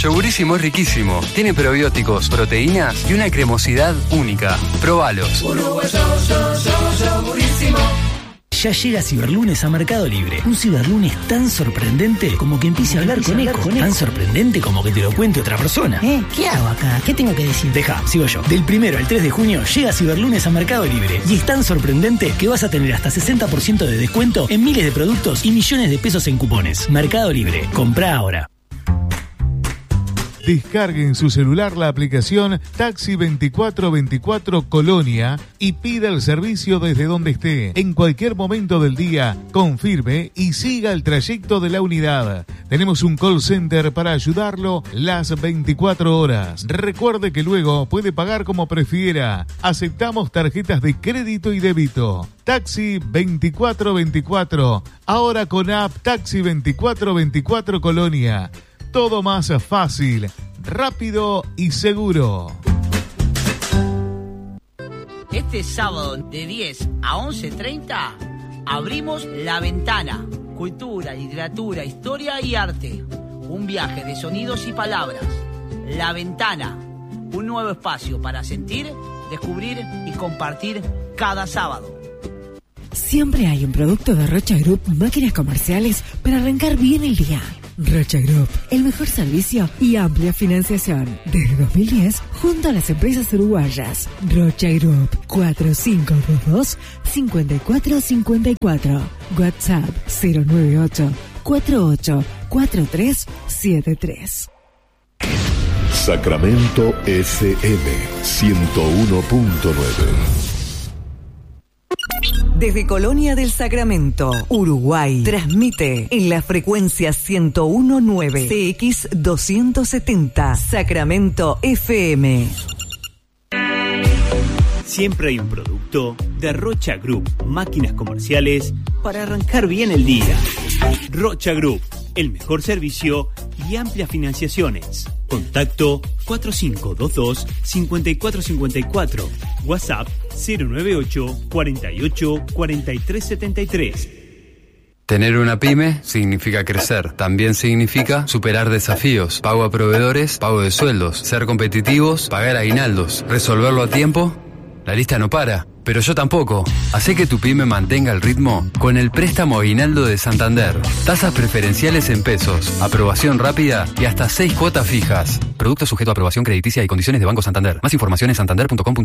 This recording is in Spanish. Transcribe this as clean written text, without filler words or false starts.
Yogurísimo es riquísimo. Tiene probióticos, proteínas y una cremosidad única. Probalos. Yogurísimo. Ya llega Ciberlunes a Mercado Libre. Un Ciberlunes tan sorprendente como que empiece a hablar con Eco. Tan sorprendente como que te lo cuente otra persona. ¿Qué hago acá? ¿Qué tengo que decir? Deja, sigo yo. Del 1 al 3 de junio llega Ciberlunes a Mercado Libre. Y es tan sorprendente que vas a tener hasta 60% de descuento en miles de productos y millones de pesos en cupones. Mercado Libre. Comprá ahora. Descargue en su celular la aplicación Taxi 2424 Colonia y pida el servicio desde donde esté, en cualquier momento del día. Confirme y siga el trayecto de la unidad. Tenemos un call center para ayudarlo las 24 horas. Recuerde que luego puede pagar como prefiera. Aceptamos tarjetas de crédito y débito. Taxi 2424, ahora con app Taxi 2424 Colonia. Todo más fácil, rápido y seguro. Este sábado de 10 a 11:30 abrimos La Ventana. Cultura, literatura, historia y arte. Un viaje de sonidos y palabras. La Ventana. Un nuevo espacio para sentir, descubrir y compartir cada sábado. Siempre hay un producto de Rocha Group Máquinas Comerciales para arrancar bien el día. Rocha Group, el mejor servicio y amplia financiación. Desde 2010, junto a las empresas uruguayas. Rocha Group, 4522-5454. WhatsApp 098-484373. Sacramento FM 101.9. Desde Colonia del Sacramento, Uruguay, transmite en la frecuencia 101.9 CX 270 Sacramento FM. Siempre hay un producto de Rocha Group Máquinas Comerciales para arrancar bien el día. Rocha Group, el mejor servicio y amplias financiaciones. Contacto 4522-5454. WhatsApp 098 48 43 73. Tener una pyme significa crecer. También significa superar desafíos, pago a proveedores, pago de sueldos, ser competitivos, pagar aguinaldos, resolverlo a tiempo. La lista no para, pero yo tampoco. Hacé que tu pyme mantenga el ritmo con el préstamo aguinaldo de Santander. Tasas preferenciales en pesos, aprobación rápida y hasta 6 cuotas fijas. Producto sujeto a aprobación crediticia y condiciones de Banco Santander. Más información en santander.com.ar.